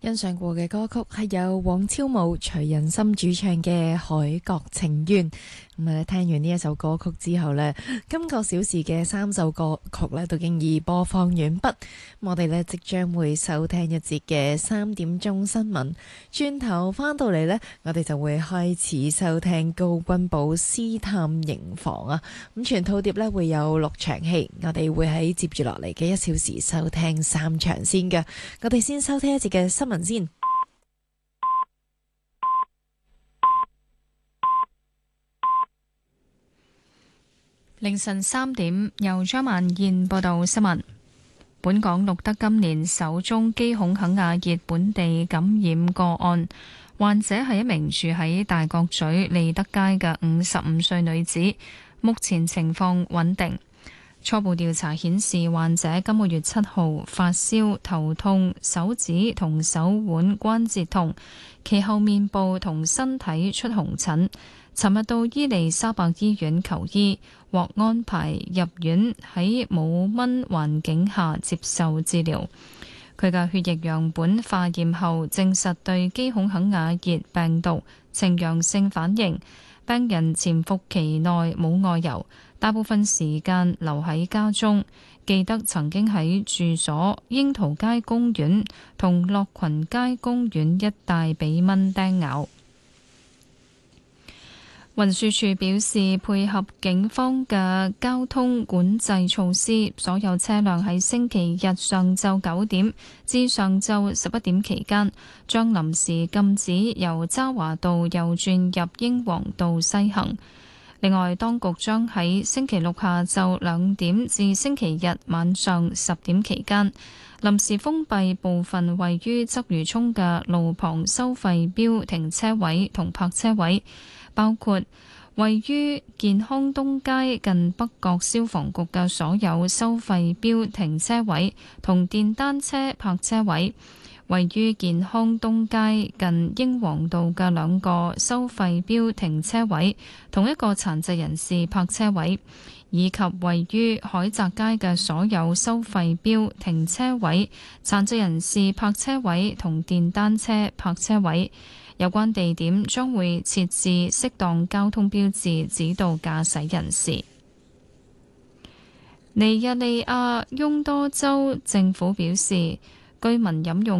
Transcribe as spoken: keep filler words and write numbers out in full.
欣賞過嘅歌曲係有黃超武、徐仁心主唱嘅《海角情緣》。咁啊，聽完呢一首歌曲之後呢，今個小時嘅三首歌曲呢都經已播放完畢。我哋呢即將會收聽一節嘅三點鐘新聞，轉頭翻到嚟呢，我哋就會開始收聽高君寶詩探營房啊。咁全套碟呢會有六場戲，我哋會喺接住落嚟嘅一小時收聽三場先嘅。我哋先收聽一節嘅新聞先。 凌晨三點，由張萬燕報道新聞。本港錄得今年首宗基孔肯亞熱本地感染個案，患者係一名住喺大角咀利德街嘅五十五歲女子，目前情況穩定。初步調查顯示，患者今個月七號發燒、頭痛、手指同手腕關節痛，其後面部同身體出紅疹。尋日到伊利沙伯醫院求醫，獲安排入院喺冇蚊環境下接受治療。佢嘅血液樣本化驗後證實對基孔肯亞熱病毒呈陽性反應。病人潛伏期內冇外遊，大部分時間留喺家中。記得曾經喺住所櫻桃街公園同樂群街公園一帶被蚊叮咬。運輸署表示，配合警方嘅交通管制措施，所有車輛喺星期日上晝九點至上晝十一點期間，將臨時禁止由渣華道右轉入英皇道西行。另外，當局將喺星期六下晝兩點至星期日晚上十點期間，臨時封閉部分位於鰂魚涌嘅路旁收費標停車位同泊車位，包括位於健康東街近北角消防局嘅所有收費標停車位同電單車泊車位，位於健康東街近英皇道嘅兩個收費標停車位同一個殘疾人士泊車位，以及位於海澤街嘅所有收費標停車位、殘疾人士泊車位同電單車泊車位。有關地點將會設置適當交通標誌，指導駕駛人士。尼日利亞翁多州政府表示，居民飲用